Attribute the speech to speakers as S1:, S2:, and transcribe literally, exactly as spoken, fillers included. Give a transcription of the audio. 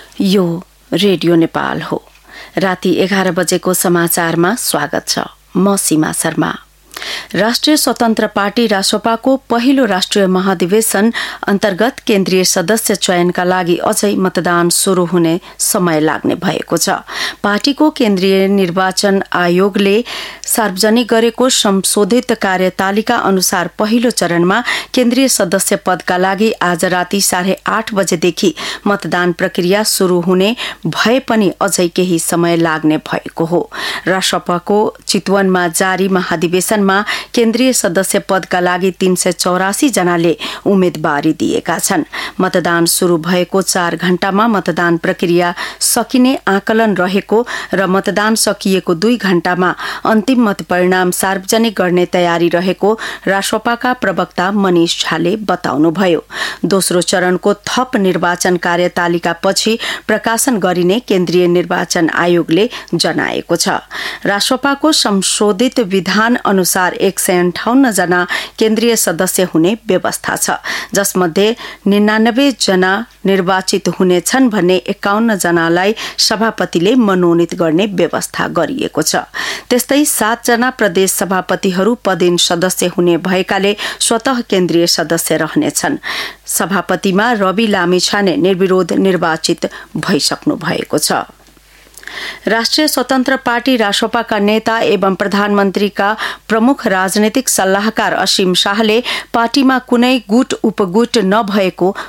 S1: यो रेडियो नेपाल हो। राति एघार बजेको समाचारमा स्वागत छ। म सीमा शर्मा। राष्ट्रिय स्वतन्त्र पार्टी रासोपाको पहिलो राष्ट्रिय महाधिवेशन अन्तर्गत केन्द्रीय सदस्य चयनका लागि अझै मतदान शुरू हुने समय लाग्ने भएको छ। पार्टीको केन्द्रीय निर्वाचन आयोगले सार्वजनिक गरेको संशोधित कार्यतालिका अनुसार पहिलो चरणमा केन्द्रीय सदस्य पदका लागि आज राति साढे आठ बजेदेखि मतदान प्रक्रिया शुरू हुने भए पनि अझै केही समय लाग्ने भएको हो। रासोपाको चितवनमा जारी महाधिवेशनमा केन्द्रीय सदस्य पदका लागि तीन सय चौरासी जनाले उम्मेदवारी दिएका छन्। मतदान शुरू भएको चार घण्टामा मतदान प्रक्रिया सकिने आकलन रहेको र मतदान सकिएको दुई घण्टामा अन्तिम मत परिणाम सार्वजनिक गर्ने तयारी रहेको रासोपाका प्रवक्ता मनिष झाले बताउनुभयो। दोस्रो चरणको थप निर्वाचन कार्यतालिका पछि प्रकाशन गरिने केन्द्रीय निर्वाचन आयोगले जनाएको छ। रासोपाको संशोधित विधान अनुसार एक सय अन्ठाउन्न जना केन्द्रीय सदस्य हुने व्यवस्था छ, जसमध्ये निन्यानब्बे जना निर्वाचित हुनेछन् भने एकाउन्न जनालाई सभापतिले मनोनित गर्ने व्यवस्था गरिएको छ। त्यस्तै सात जना प्रदेश सभापतिहरू पदेन सदस्य हुने भएकाले स्वतः केन्द्रीय सदस्य रहनेछन्। सभापतिमा रवि लामिछाने निर्विरोध निर्वाचित भइसक्नु भएको छ। राष्ट्रिय स्वतन्त्र पार्टी रासोपाका नेता एवं प्रधानमन्त्रीका प्रमुख राजनीतिक सल्लाहकार असीम शाहले पार्टीमा कुनै गुट उपगुट नभएको